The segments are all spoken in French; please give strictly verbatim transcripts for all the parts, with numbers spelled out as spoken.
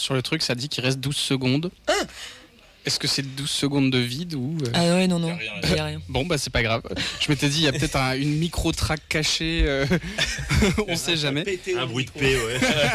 Sur le truc, ça dit qu'il reste douze secondes. Ah Est-ce que c'est douze secondes de vide ou euh... Ah ouais, non, non, il n'y a, a rien. Bon, bah c'est pas grave. Je m'étais dit, il y a peut-être un, une micro-track cachée, euh... on sait jamais. Un bruit de paix, ouais.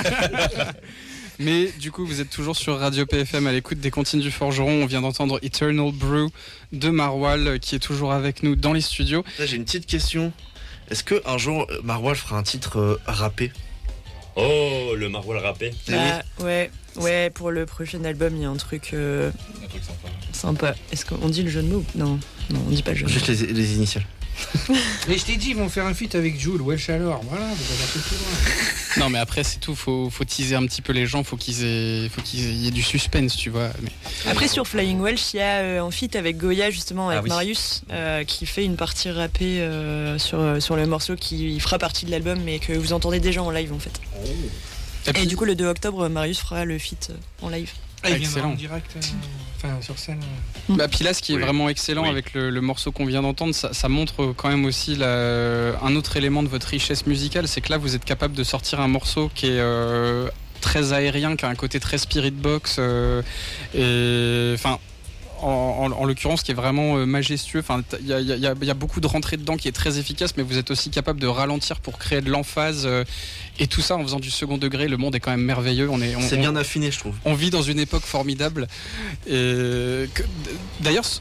Mais du coup, vous êtes toujours sur Radio P F M à l'écoute des Comptines du Forgeron. On vient d'entendre Eternal Brew de Marwal qui est toujours avec nous dans les studios. Là, j'ai une petite question. Est-ce qu'un jour, Marwal fera un titre euh, rappé ? Oh, le Marwal rappé. Bah, ouais, ouais, pour le prochain album, il y a un truc, euh, Un truc sympa. sympa. Est-ce qu'on dit le jeu de mots ? Non, non, on dit pas le jeu de mots. Juste les, les initiales. Mais je t'ai dit, ils vont faire un feat avec Jules, Welsh alors. Voilà, vous allez chercher plus loin. Non, mais après, c'est tout. Faut, faut teaser un petit peu les gens. Faut qu'ils aient, faut qu'ils aient, y ait du suspense, tu vois. Mais... Après, sur Flying Welsh, il y a euh, un feat avec Goya, justement, avec Ah oui. Marius, euh, qui fait une partie rappée euh, sur, euh, sur le morceau qui fera partie de l'album, mais que vous entendez déjà en live, en fait. Et, Et puis, du coup, le deux octobre, Marius fera le feat euh, en live. Ah, il viendra excellent. en direct, euh, enfin sur scène. euh. Bah, puis là, ce qui est Oui. vraiment excellent Oui. avec le, le morceau qu'on vient d'entendre, ça, ça montre quand même aussi la, un autre élément de votre richesse musicale, c'est que là, vous êtes capable de sortir un morceau qui est euh, très aérien, qui a un côté très spirit box, euh, et enfin. En, en, en l'occurrence, qui est vraiment euh, majestueux. Enfin, il y a, y, a, y a beaucoup de rentrées dedans qui est très efficace, mais vous êtes aussi capable de ralentir pour créer de l'emphase euh, et tout ça en faisant du second degré. Le monde est quand même merveilleux. On est, on, C'est on, bien affiné, je trouve. on vit dans une époque formidable. Et que, d'ailleurs,